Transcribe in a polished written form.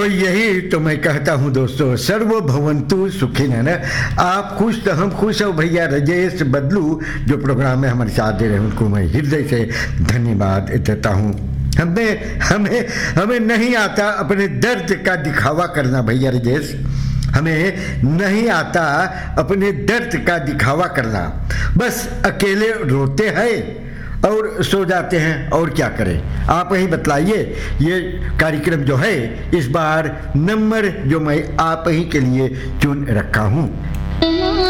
तो यही तो मैं कहता हूँ दोस्तों, सर्व भवंतु सुखिनः। आप खुश तो हम खुश। और भैया राजेश बदलू जो प्रोग्राम में हमारे साथ दे रहे हैं उनको मैं हृदय से धन्यवाद देता हूँ। हमें हमें हमें नहीं आता अपने दर्द का दिखावा करना भैया राजेश, हमें नहीं आता अपने दर्द का दिखावा करना। बस अकेले रोते हैं और सो जाते हैं, और क्या करें आप ही बतलाइए। ये कार्यक्रम जो है इस बार नंबर जो मैं आप ही के लिए चुन रखा हूँ